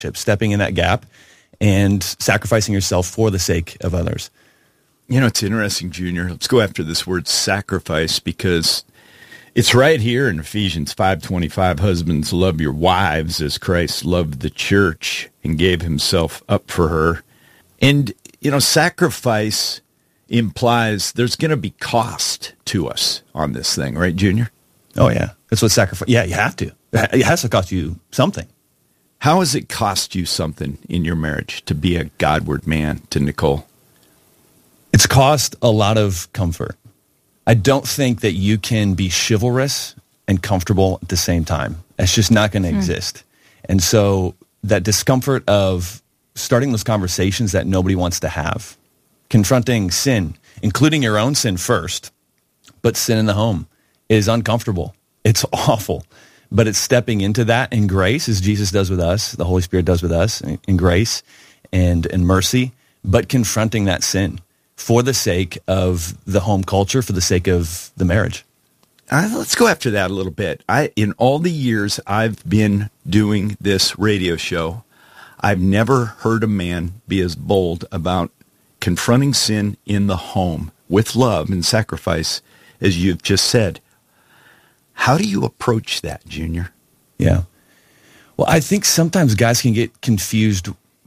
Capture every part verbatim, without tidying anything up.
stepping in that gap and sacrificing yourself for the sake of others. You know, it's interesting, Junior. Let's go after this word sacrifice, because it's right here in Ephesians five twenty-five. Husbands, love your wives as Christ loved the church and gave himself up for her. And, you know, sacrifice implies there's going to be cost to us on this thing, right, Junior? Oh, yeah. That's what sacrifice, yeah, you have to. It has to cost you something. How has it cost you something in your marriage to be a Godward man to Nicole? It's cost a lot of comfort. I don't think that you can be chivalrous and comfortable at the same time. It's just not going to hmm. exist. And so that discomfort of starting those conversations that nobody wants to have, confronting sin, including your own sin first, but sin in the home is uncomfortable. It's awful. But it's stepping into that in grace, as Jesus does with us, the Holy Spirit does with us, in grace and in mercy, but confronting that sin for the sake of the home culture, for the sake of the marriage. Uh, let's go after that a little bit. I, in all the years I've been doing this radio show, I've never heard a man be as bold about confronting sin in the home with love and sacrifice as you've just said. How do you approach that, Junior? Yeah. Well, I think sometimes guys can get confused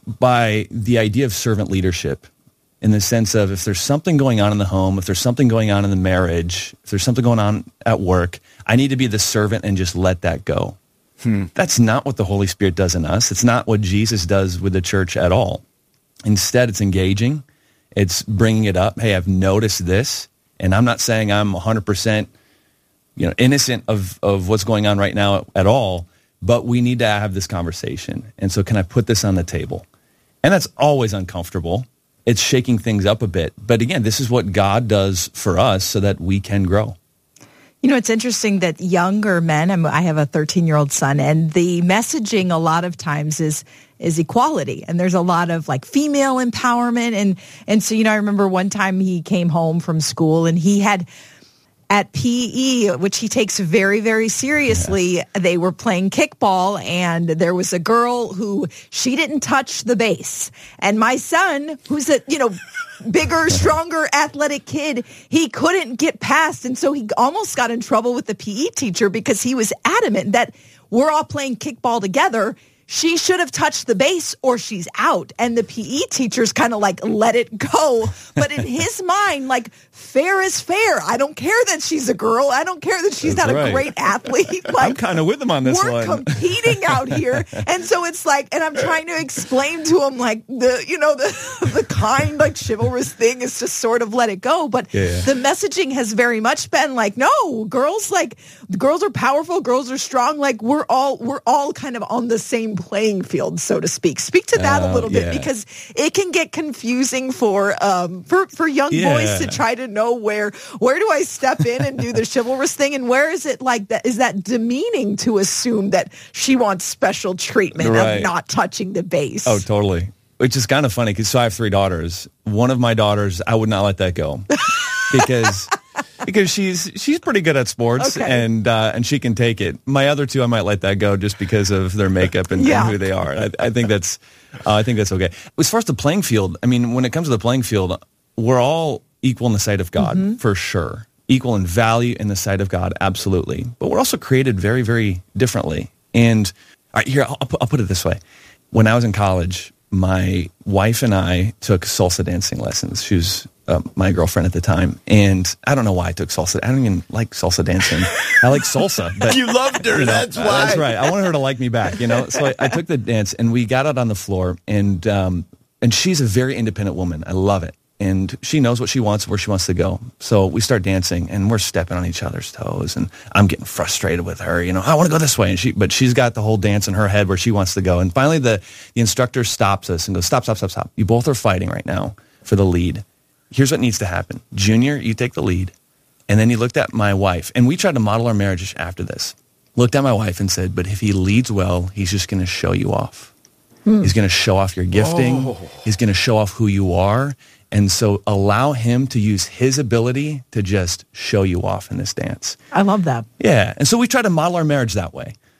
by the idea of servant leadership, in the sense of if there's something going on in the home, if there's something going on in the marriage, if there's something going on at work, I need to be the servant and just let that go. Hmm. That's not what the Holy Spirit does in us. It's not what Jesus does with the church at all. Instead, it's engaging. It's bringing it up. Hey, I've noticed this, and I'm not saying I'm one hundred percent you know, innocent of, of what's going on right now at all, but we need to have this conversation. And so can I put this on the table? And that's always uncomfortable. It's shaking things up a bit. But again, this is what God does for us so that we can grow. You know, it's interesting that younger men, I'm, I have a thirteen-year-old son, and the messaging a lot of times is is equality. And there's a lot of like female empowerment. And, and so, you know, I remember one time he came home from school and he had at P E, which he takes very, very seriously, yeah. They were playing kickball, and there was a girl who, she didn't touch the base. And my son, who's a, you know, bigger, stronger, athletic kid, he couldn't get past. And so he almost got in trouble with the P E teacher because he was adamant that we're all playing kickball together. She should have touched the base or she's out. And the P E teachers kind of like let it go. But in his mind, like, fair is fair. I don't care that she's a girl. I don't care that she's That's not right. a great athlete. Like, I'm kind of with him on this we're one. We're competing out here. And so it's like, and I'm trying to explain to him like the, you know, the, the kind, like chivalrous thing is to sort of let it go. But yeah. the messaging has very much been like, no, girls, like, girls are powerful. Girls are strong. Like, we're all, we're all kind of on the same playing field, so to speak. Speak to that uh, a little yeah. bit, because it can get confusing for um for for young yeah. boys to try to know where where do I step in and do the chivalrous thing, and where is it like that? Is that demeaning to assume that she wants special treatment right. of not touching the base? Oh, totally. Which is kind of funny because so I have three daughters. One of my daughters, I would not let that go because. Because she's she's pretty good at sports, okay. and uh, and she can take it. My other two, I might let that go just because of their makeup and, yeah. and who they are. I, I think that's uh, I think that's okay. As far as the playing field, I mean, when it comes to the playing field, we're all equal in the sight of God, mm-hmm. for sure. Equal in value in the sight of God, absolutely. But we're also created very, very differently. And all right, here, I'll, I'll put it this way: when I was in college, my wife and I took salsa dancing lessons. She was uh, my girlfriend at the time. And I don't know why I took salsa. I don't even like salsa dancing. I like salsa. But, you loved her, you know, that's why. That's right. I wanted her to like me back, you know. So I, I took the dance, and we got out on the floor. And um, and she's a very independent woman. I love it. And she knows what she wants, where she wants to go. So we start dancing, and we're stepping on each other's toes. And I'm getting frustrated with her. You know, I want to go this way. And she, but she's got the whole dance in her head where she wants to go. And finally, the, the instructor stops us and goes, stop, stop, stop, stop. You both are fighting right now for the lead. Here's what needs to happen. Junior, you take the lead. And then he looked at my wife. And we tried to model our marriage after this. Looked at my wife and said, but if he leads well, he's just going to show you off. Hmm. He's going to show off your gifting. Oh. He's going to show off who you are. And so allow him to use his ability to just show you off in this dance. I love that. Yeah. And so we try to model our marriage that way.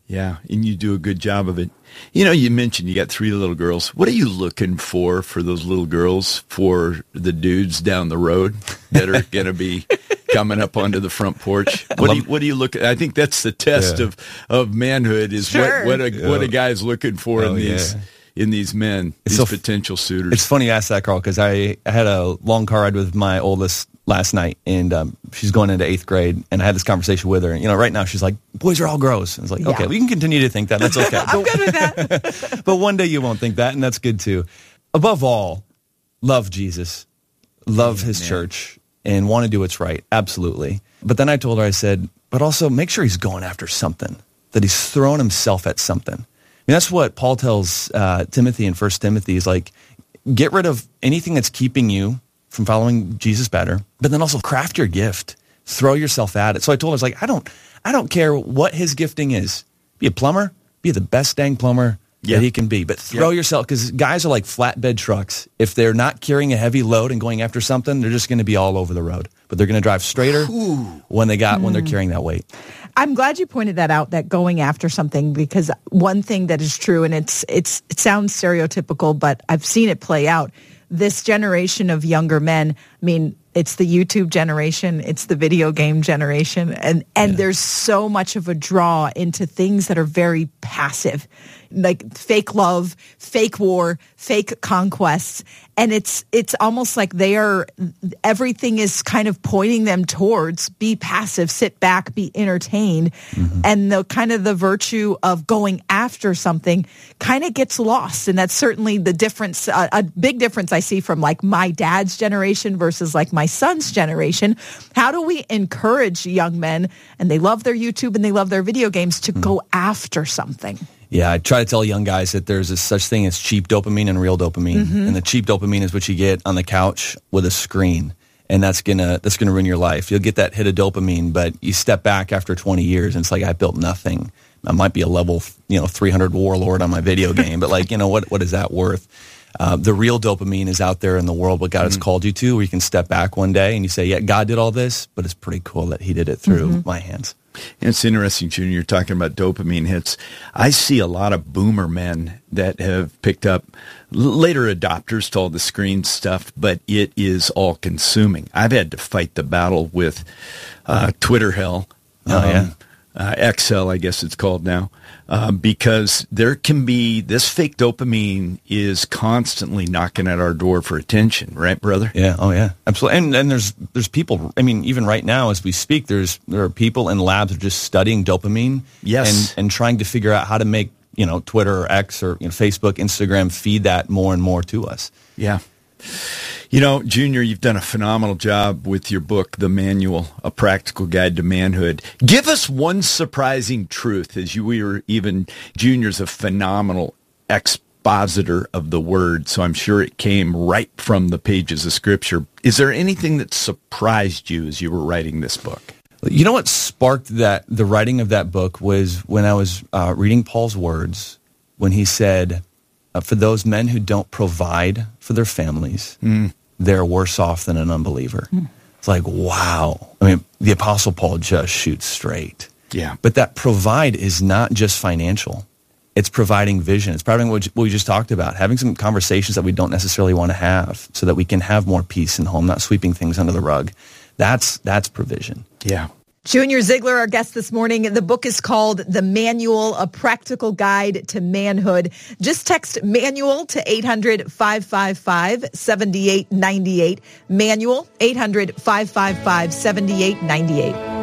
Yeah, and you do a good job of it. You know, you mentioned you got three little girls. What are you looking for for those little girls for the dudes down the road that are going to be coming up onto the front porch? What do you, what do you look at? I think that's the test yeah. of, of manhood is sure. what, what, a, yeah. what a guy's looking for oh, in these yeah. in these men, it's these so, potential suitors. It's funny you ask that, Carl, because I, I had a long car ride with my oldest last night, and um, she's going into eighth grade, and I had this conversation with her, and you know, right now she's like, boys are all gross. And it's like, yeah. okay, we can continue to think that, that's okay. I'm good with that. But one day you won't think that, and that's good too. Above all, love Jesus, love his Man. church, and want to do what's right, absolutely. But then I told her, I said, but also make sure he's going after something, that he's throwing himself at something. I mean, that's what Paul tells uh, Timothy in First Timothy, is like, get rid of anything that's keeping you from following Jesus better, but then also craft your gift. Throw yourself at it. So I told her, I was like, I don't, I don't care what his gifting is. Be a plumber, be the best dang plumber yeah. that he can be, but throw yeah. yourself, because guys are like flatbed trucks. If they're not carrying a heavy load and going after something, they're just going to be all over the road, but they're going to drive straighter Ooh. when they got, mm. when they're carrying that weight. I'm glad you pointed that out, that going after something, because one thing that is true, and it's, it's, it sounds stereotypical, but I've seen it play out. This generation of younger men, I mean, it's the YouTube generation, it's the video game generation, and, and yeah. there's so much of a draw into things that are very passive, like fake love, fake war, fake conquests. And it's it's almost like they are, everything is kind of pointing them towards be passive, sit back, be entertained. Mm-hmm. And the kind of the virtue of going after something kind of gets lost. And that's certainly the difference, uh, a big difference I see from like my dad's generation versus like my son's generation. How do we encourage young men, and they love their YouTube and they love their video games, to mm-hmm. go after something? Yeah, I try to tell young guys that there's a such thing as cheap dopamine and real dopamine. Mm-hmm. And the cheap dopamine is what you get on the couch with a screen. And that's gonna that's gonna ruin your life. You'll get that hit of dopamine, but you step back after twenty years and it's like, I built nothing. I might be a level, you know, three hundred warlord on my video game, but like, you know, what what is that worth? Uh, the real dopamine is out there in the world, what God mm-hmm. has called you to, where you can step back one day and you say, yeah, God did all this, but it's pretty cool that he did it through mm-hmm. my hands. And it's interesting, Junior, you're talking about dopamine hits. I see a lot of boomer men that have picked up later adopters to all the screen stuff, but it is all consuming. I've had to fight the battle with uh, Twitter hell. Oh, um, yeah. Uh, X L, I guess it's called now, uh, because there can be, this fake dopamine is constantly knocking at our door for attention, right, brother? Yeah, oh yeah, absolutely. And and there's there's people, I mean, even right now as we speak, there's there are people in labs who are just studying dopamine, yes, and, and trying to figure out how to make, you know, Twitter or X or you know, Facebook, Instagram feed that more and more to us. Yeah. You know, Junior, you've done a phenomenal job with your book, The Manual, A Practical Guide to Manhood. Give us one surprising truth, as you were even, Junior's a phenomenal expositor of the word, so I'm sure it came right from the pages of Scripture. Is there anything that surprised you as you were writing this book? You know what sparked that the writing of that book was when I was uh, reading Paul's words, when he said, Uh, for those men who don't provide for their families, mm. they're worse off than an unbeliever. Mm. It's like, wow. I mean, the Apostle Paul just shoots straight. Yeah. But that provide is not just financial. It's providing vision. It's providing what we just talked about, having some conversations that we don't necessarily want to have so that we can have more peace in the home, not sweeping things under the rug. That's that's provision. Yeah. Junior Ziegler, our guest this morning. The book is called The Manual, A Practical Guide to Manhood. Just text manual to eight hundred, five five five, seven eight nine eight. Manual, eight hundred, five five five, seven eight nine eight.